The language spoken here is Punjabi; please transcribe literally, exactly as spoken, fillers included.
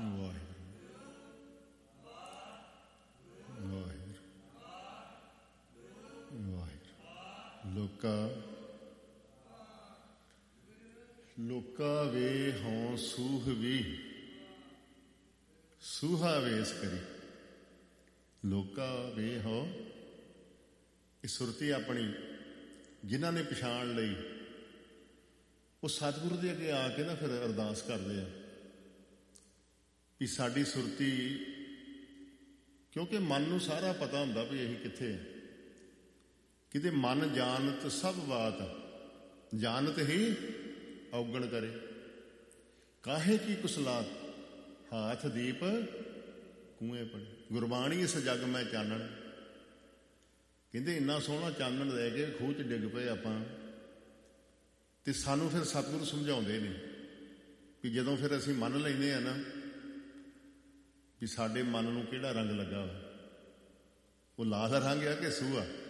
ਲੋਕਾ ਲੋਕਾ ਵੇ ਹੋਂ ਸੂਹ ਵੀ ਸੂਹਾ ਵੇਸ ਕਰੀ। ਲੋਕਾ ਵੇ ਹੋ, ਇਹ ਸੁਰਤੀ ਆਪਣੀ ਜਿਨ੍ਹਾਂ ਨੇ ਪਛਾਣ ਲਈ ਉਹ ਸਤਿਗੁਰੂ ਦੇ ਅੱਗੇ ਆ ਕੇ ਨਾ ਫਿਰ ਅਰਦਾਸ ਕਰਦੇ ਆ ਵੀ ਸਾਡੀ ਸੁਰਤੀ, ਕਿਉਂਕਿ ਮਨ ਨੂੰ ਸਾਰਾ ਪਤਾ ਹੁੰਦਾ ਵੀ ਅਸੀਂ ਕਿੱਥੇ, ਕਿਤੇ ਮਨ ਜਾਣਤ ਸਭ ਬਾਤ, ਜਾਣਤ ਹੀ ਔਗਣ ਕਰੇ। ਕਾਹੇ ਕੀ ਕੁਸਲਾਤ ਹਾਥ ਦੀਪ ਕੂਏ ਪੜੇ। ਗੁਰਬਾਣੀ ਇਸ ਜੱਗ ਮੈਂ ਚਾਨਣ, ਕਹਿੰਦੇ ਇੰਨਾ ਸੋਹਣਾ ਚਾਨਣ ਲੈ ਕੇ ਖੂਹ 'ਚ ਡਿੱਗ ਪਏ ਆਪਾਂ। ਤੇ ਸਾਨੂੰ ਫਿਰ ਸਤਿਗੁਰੂ ਸਮਝਾਉਂਦੇ ਨੇ ਵੀ ਜਦੋਂ ਫਿਰ ਅਸੀਂ ਮੰਨ ਲੈਂਦੇ ਹਾਂ ਨਾ ਵੀ ਸਾਡੇ ਮਨ ਨੂੰ ਕਿਹੜਾ ਰੰਗ ਲੱਗਾ ਵਾ, ਉਹ ਲਾਲ ਰੰਗ ਆ ਕਿ ਸੂਹਾ।